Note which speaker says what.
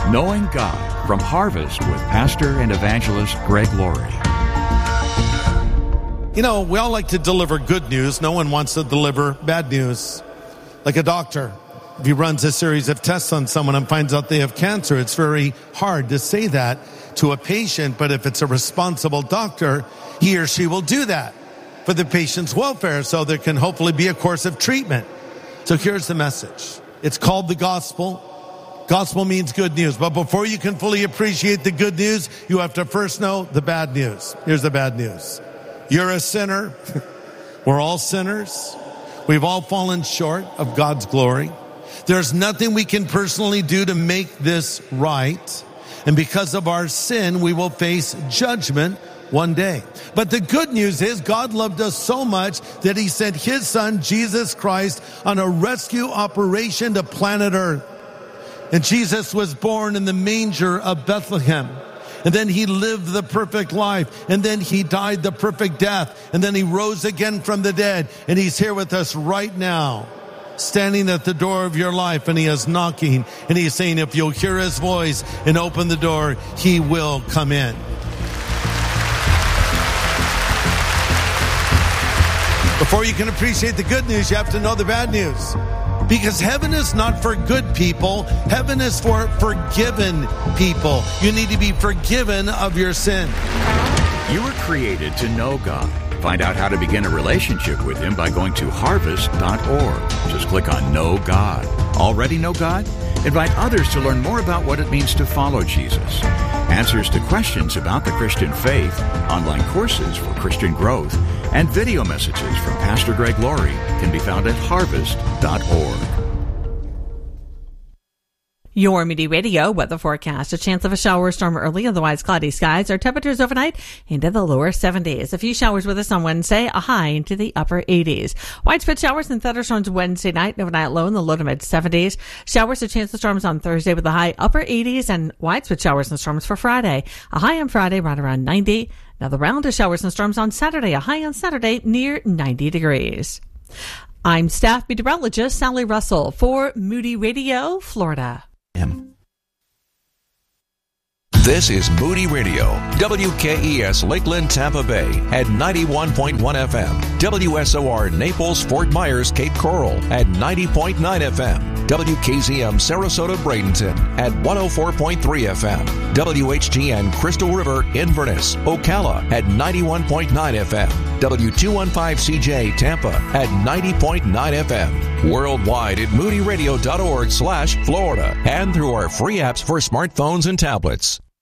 Speaker 1: Knowing God from Harvest with Pastor and Evangelist Greg Laurie.
Speaker 2: You know, we all like to deliver good news. No one wants to deliver bad news. Like a doctor, if he runs a series of tests on someone and finds out they have cancer, it's very hard to say that to a patient. But if it's a responsible doctor, he or she will do that for the patient's welfare, so there can hopefully be a course of treatment. So here's the message. It's called the gospel. Gospel means good news. But before you can fully appreciate the good news, you have to first know the bad news. Here's the bad news. You're a sinner. We're all sinners. We've all fallen short of God's glory. There's nothing we can personally do to make this right. And because of our sin, we will face judgment one day. But the good news is God loved us so much that he sent his son, Jesus Christ, on a rescue operation to planet Earth. And Jesus was born in the manger of Bethlehem. And then he lived the perfect life. And then he died the perfect death. And then he rose again from the dead. And he's here with us right now, standing at the door of your life. And he is knocking. And he's saying, if you'll hear his voice and open the door, he will come in. Before you can appreciate the good news, you have to know the bad news. Because heaven is not for good people. Heaven is for forgiven people. You need to be forgiven of your sin.
Speaker 1: You were created to know God. Find out how to begin a relationship with him by going to harvest.org. Just click on Know God. Already know God? Invite others to learn more about what it means to follow Jesus. Answers to questions about the Christian faith, online courses for Christian growth, and video messages from Pastor Greg Laurie can be found at harvest.org.
Speaker 3: Your Moody Radio weather forecast. A chance of a shower or storm early, otherwise cloudy skies. Our temperatures overnight into the lower 70s. A few showers with us on Wednesday, a high into the upper 80s. Widespread showers and thunderstorms Wednesday night, overnight low in the low to mid 70s. Showers, a chance of storms on Thursday with a high upper 80s, and widespread showers and storms for Friday. A high on Friday right around 90. Another round of showers and storms on Saturday, a high on Saturday near 90 degrees. I'm staff meteorologist Sally Russell for Moody Radio, Florida.
Speaker 4: This is Moody Radio, WKES Lakeland, Tampa Bay at 91.1 FM, WSOR Naples, Fort Myers, Cape Coral at 90.9 FM, WKZM Sarasota, Bradenton at 104.3 FM, WHTN Crystal River, Inverness, Ocala at 91.9 FM, W215CJ Tampa at 90.9 FM, worldwide at moodyradio.org/Florida, and through our free apps for smartphones and tablets.